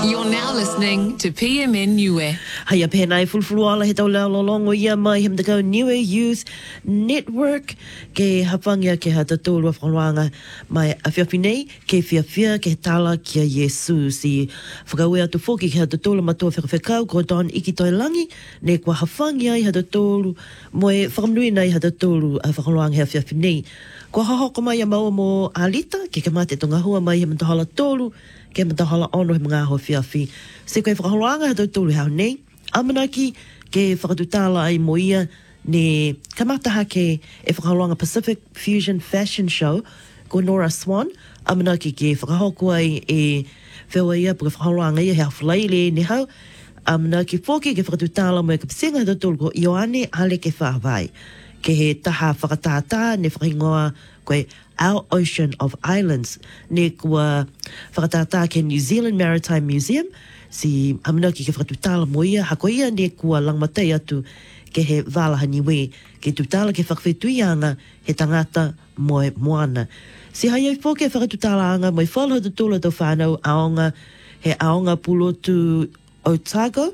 You're now listening to PMN Niue. Haia pēnei fulfuluala he tau leo lolongo ia mai him go Niue Youth Network ke hapangia ke hata tōlua whakaluanga mai a whiawhinei ke whiawhia ke tala kia Yesu si whakawea tu whoki ke hata tōlua matua whakawhekau ko Don Iki Toilangi ne kua hapangia i hata tōlu moe whakamnui nei hata tōlu a whakaluanga he a whiawhinei kua hahoko mai a maua mo Alita ke mate tonga hua mai he matahala tōlu ke matahala ono he mga ho whiawhi. Se koe whakahoanga hata tōlu hao nei, amanaki ke whakatutala ai mo ia ne kamataha ke e whakahoanga Pacific Fusion Fashion Show ko Nora Swan, amanaki ke whakahoko ai e whewa ia puka whakahoanga ia hea whalaile ne hau, amanaki whoki ke whakatutala mo e ka pisenga hata tōlu ko Ioane Ale ke whahawai. Ke he taha whakatata ne whakahingoa koe Our Ocean of Islands ne kua whakatata ke New Zealand Maritime Museum si amanaki ke whakatutala mo ia hako ia ne kua langmatei atu ke he walaha niwe ke tutala ke whakawhetuianga he tangata moe moana. Si hai ai whoke whakatutala anga mai whalha tu tūla tau whanau aonga he aonga pulotu Otago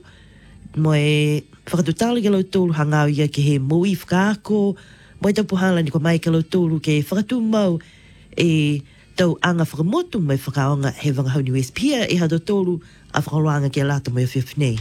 moe whakatutala ke lau tūlu hangau ia ke he mui whakaako mai tau puhala ni ko mai ke lau tūlu ke whakatu mau e tau anga whakamotu mai whakaonga he wangahau Pia e hado tōlu a whakaroanga ke lata mai o whiawhinei.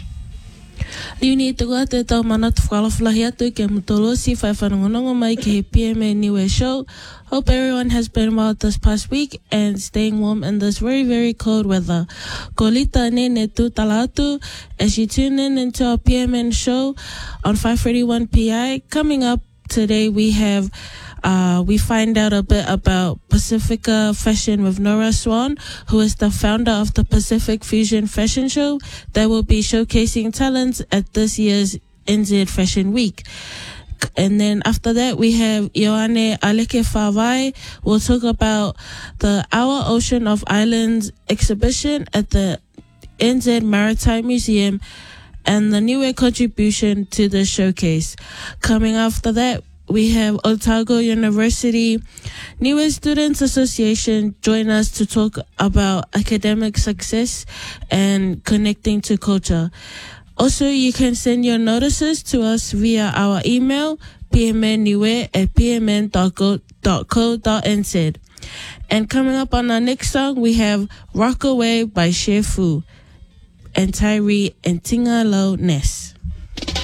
Liuni te kua te tau mana tu whakalawhalahi atu ke mutolosi whai whanongonongo mai ke he PMN Niue show. Hope everyone has been well this past week and staying warm in this very, very cold weather. Ko lita ne tu tala atu as you tune in into our PMN show on 531 PI. Coming up today we have we find out a bit about Pacifica Fashion with Nora Swan, who is the founder of the Pacific Fusion Fashion Show that will be showcasing talents at this year's NZ Fashion Week. And then after that, we have Ioane Aleke Whawai. We'll talk about the Our Ocean of Islands exhibition at the NZ Maritime Museum and the Niue contribution to the showcase. Coming after that, we have Otago University Niue Students Association join us to talk about academic success and connecting to culture. Also, you can send your notices to us via our email, pmnniue@pmn.co.nz. And coming up on our next song, we have Rock Away by Shefu and Tyree and Tingalo Ness.